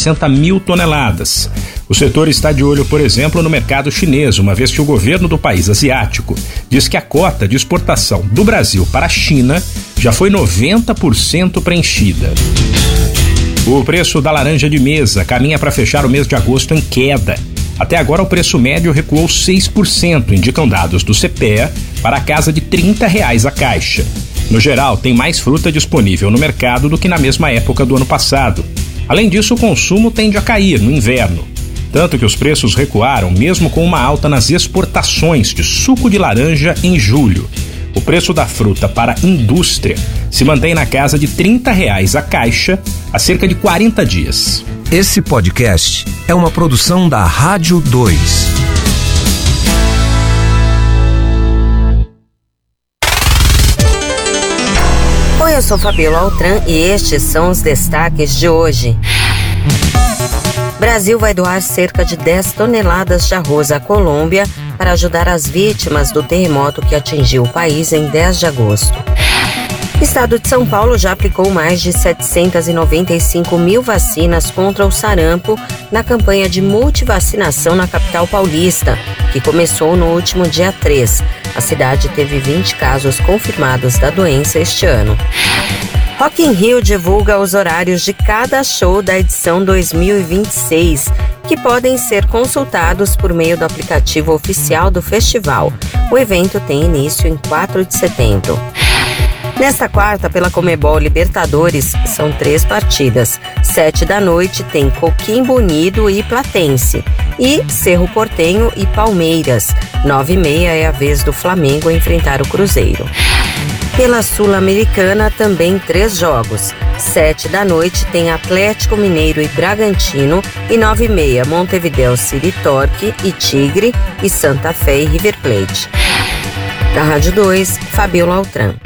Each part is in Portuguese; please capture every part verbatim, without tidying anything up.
sessenta mil toneladas. O setor está de olho, por exemplo, no mercado chinês, uma vez que o governo do país asiático diz que a cota de exportação do Brasil para a China já foi noventa por cento preenchida. O preço da laranja de mesa caminha para fechar o mês de agosto em queda. Até agora o preço médio recuou seis por cento, indicam dados do C P E A, para a casa de trinta reais a caixa. No geral, tem mais fruta disponível no mercado do que na mesma época do ano passado. Além disso, o consumo tende a cair no inverno. Tanto que os preços recuaram mesmo com uma alta nas exportações de suco de laranja em julho. O preço da fruta para a indústria se mantém na casa de trinta reais a caixa há cerca de quarenta dias. Esse podcast é uma produção da Rádio dois. Oi, eu sou Fabiola Altran e estes são os destaques de hoje. Brasil vai doar cerca de dez toneladas de arroz à Colômbia para ajudar as vítimas do terremoto que atingiu o país em dez de agosto. O estado de São Paulo já aplicou mais de setecentas e noventa e cinco mil vacinas contra o sarampo na campanha de multivacinação na capital paulista, que começou no último dia três. A cidade teve vinte casos confirmados da doença este ano. Rock in Rio divulga os horários de cada show da edição dois mil e vinte e seis, que podem ser consultados por meio do aplicativo oficial do festival. O evento tem início em quatro de setembro. Nesta quarta, pela Conmebol Libertadores, são três partidas. Sete da noite tem Coquimbo Unido e Platense. E Cerro Porteño e Palmeiras. Nove e meia é a vez do Flamengo enfrentar o Cruzeiro. Pela Sul-Americana, também três jogos. Sete da noite tem Atlético Mineiro e Bragantino. E nove e meia, Montevideo City Torque e Tigre e Santa Fé e River Plate. Da Rádio dois, Fabiola Altran.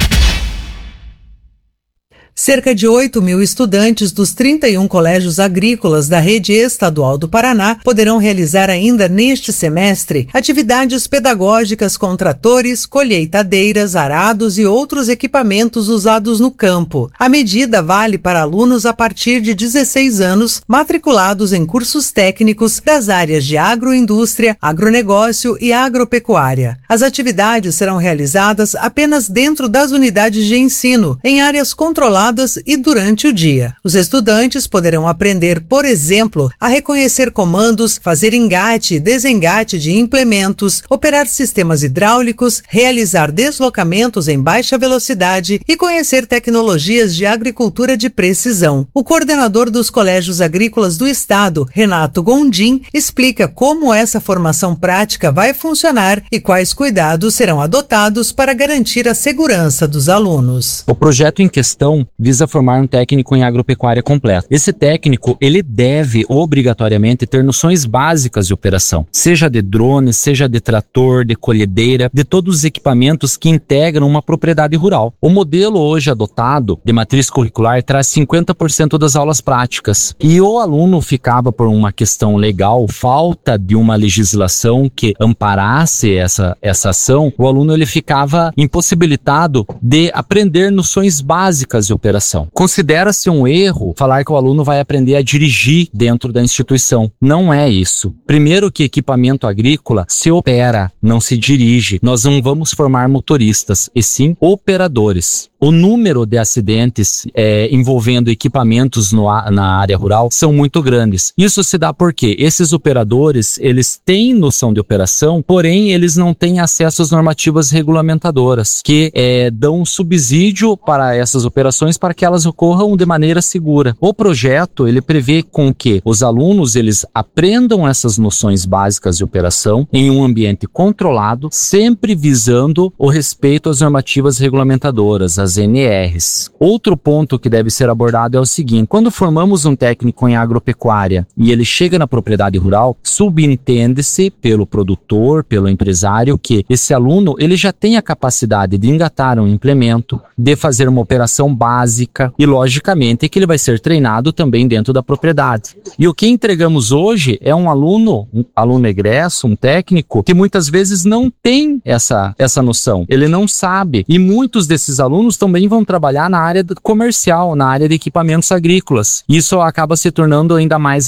Cerca de oito mil estudantes dos trinta e um colégios agrícolas da Rede Estadual do Paraná poderão realizar ainda neste semestre atividades pedagógicas com tratores, colheitadeiras, arados e outros equipamentos usados no campo. A medida vale para alunos a partir de dezesseis anos matriculados em cursos técnicos das áreas de agroindústria, agronegócio e agropecuária. As atividades serão realizadas apenas dentro das unidades de ensino, em áreas controladas e durante o dia. Os estudantes poderão aprender, por exemplo, a reconhecer comandos, fazer engate e desengate de implementos, operar sistemas hidráulicos, realizar deslocamentos em baixa velocidade e conhecer tecnologias de agricultura de precisão. O coordenador dos colégios agrícolas do estado, Renato Gondim, explica como essa formação prática vai funcionar e quais cuidados serão adotados para garantir a segurança dos alunos. O projeto em questão visa formar um técnico em agropecuária completo. Esse técnico, ele deve obrigatoriamente ter noções básicas de operação, seja de drone, seja de trator, de colhedeira, de todos os equipamentos que integram uma propriedade rural. O modelo hoje adotado de matriz curricular traz cinquenta por cento das aulas práticas e o aluno ficava por uma questão legal, falta de uma legislação que amparasse essa, essa ação, o aluno ele ficava impossibilitado de aprender noções básicas de operação. Considera-se um erro falar que o aluno vai aprender a dirigir dentro da instituição. Não é isso. Primeiro que equipamento agrícola se opera, não se dirige. Nós não vamos formar motoristas, e sim operadores. O número de acidentes é, envolvendo equipamentos no, na área rural são muito grandes. Isso se dá porque esses operadores, eles têm noção de operação, porém eles não têm acesso às normativas regulamentadoras, que é, dão subsídio para essas operações para que elas ocorram de maneira segura. O projeto, ele prevê com que os alunos, eles aprendam essas noções básicas de operação em um ambiente controlado, sempre visando o respeito às normativas regulamentadoras, as N Rs. Outro ponto que deve ser abordado é o seguinte: quando formamos um técnico em agropecuária e ele chega na propriedade rural, subentende-se pelo produtor, pelo empresário, que esse aluno ele já tem a capacidade de engatar um implemento, de fazer uma operação básica e, logicamente, que ele vai ser treinado também dentro da propriedade. E o que entregamos hoje é um aluno, um aluno egresso, um técnico, que muitas vezes não tem essa, essa noção. Ele não sabe. E muitos desses alunos também vão trabalhar na área comercial, na área de equipamentos agrícolas. Isso acaba se tornando ainda mais